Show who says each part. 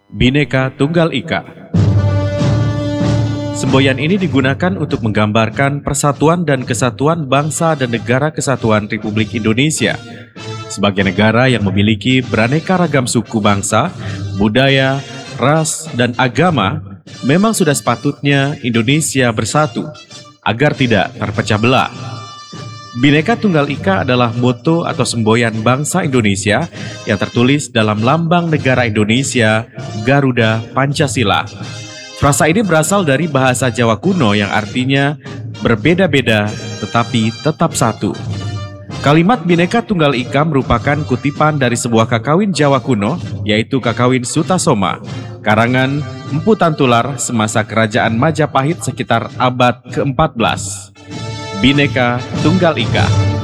Speaker 1: Bhinneka Tunggal Ika. Semboyan ini digunakan untuk menggambarkan persatuan dan kesatuan bangsa dan negara kesatuan Republik Indonesia sebagai negara yang memiliki beraneka ragam suku bangsa, budaya, ras, dan agama. Memang sudah sepatutnya Indonesia bersatu agar tidak terpecah belah. Bhinneka Tunggal Ika adalah moto atau semboyan bangsa Indonesia yang tertulis dalam lambang negara Indonesia, Garuda Pancasila. Frasa ini berasal dari bahasa Jawa kuno yang artinya berbeda-beda tetapi tetap satu. Kalimat Bhinneka Tunggal Ika merupakan kutipan dari sebuah kakawin Jawa kuno, yaitu kakawin Sutasoma, karangan Empu Tantular semasa kerajaan Majapahit sekitar abad ke-14. Bhinneka Tunggal Ika.